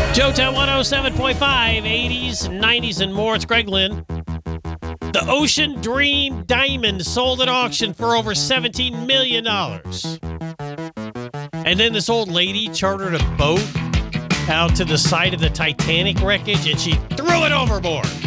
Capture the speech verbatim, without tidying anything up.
Joetown one oh seven point five, eighties, nineties, and more. It's Greg Lynn. The Ocean Dream Diamond sold at auction for over seventeen million dollars. And then this old lady chartered a boat out to the side of the Titanic wreckage, and she threw it overboard.